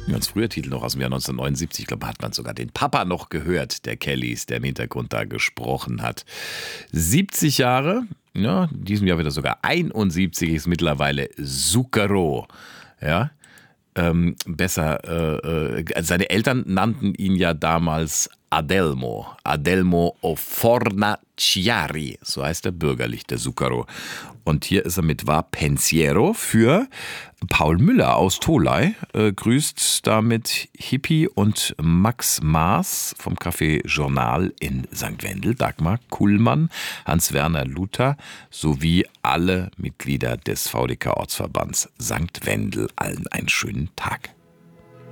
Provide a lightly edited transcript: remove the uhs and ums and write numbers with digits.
Ganz früher Titel noch aus dem Jahr 1979. Ich glaube, hat man sogar den Papa noch gehört, der Kellys, der im Hintergrund da gesprochen hat. 70 Jahre, ja, in diesem Jahr wird er sogar 71, ist mittlerweile Zucchero. Ja, seine Eltern nannten ihn ja damals Adelmo o Fornaciari, so heißt er bürgerlich, der Zucchero. Und hier ist er mit Va Pensiero für Paul Müller aus Tholey, grüßt damit Hippie und Max Maas vom Café Journal in St. Wendel, Dagmar Kuhlmann, Hans-Werner Luther sowie alle Mitglieder des VDK-Ortsverbands St. Wendel. Allen einen schönen Tag.